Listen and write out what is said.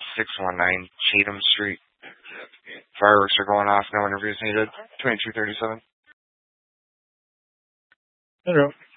619 Cheatham Street. Fireworks are going off. No interviews needed. 2237. Hello.